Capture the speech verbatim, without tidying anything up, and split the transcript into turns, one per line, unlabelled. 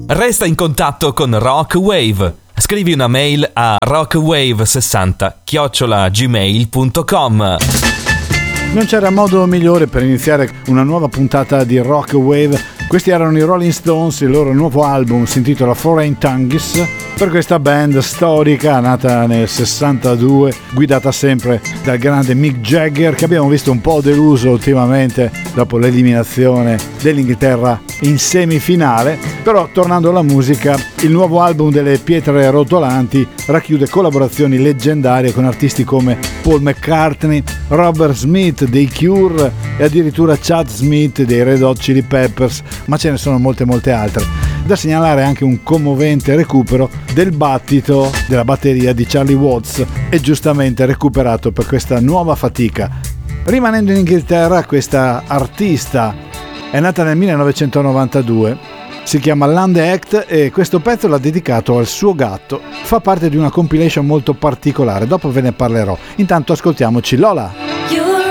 Resta in contatto con Rockwave. Scrivi una mail a rockwave sessanta chiocciola gmail punto com.
Non c'era modo migliore per iniziare una nuova puntata di Rockwave. Questi erano i Rolling Stones, il loro nuovo album si intitola Foreign Tongues, per questa band storica nata nel sessantadue, guidata sempre dal grande Mick Jagger, che abbiamo visto un po' deluso ultimamente dopo l'eliminazione dell'Inghilterra in semifinale. Però tornando alla musica, il nuovo album delle Pietre Rotolanti racchiude collaborazioni leggendarie con artisti come Paul McCartney, Robert Smith dei Cure e addirittura Chad Smith dei Red Hot Chili Peppers, ma ce ne sono molte molte altre. Da segnalare anche un commovente recupero del battito della batteria di Charlie Watts, e giustamente recuperato per questa nuova fatica. Rimanendo in Inghilterra, questa artista è nata nel millenovecentonovantadue, si chiama Lande Act e questo pezzo l'ha dedicato al suo gatto. Fa parte di una compilation molto particolare, dopo ve ne parlerò. Intanto ascoltiamoci Lola.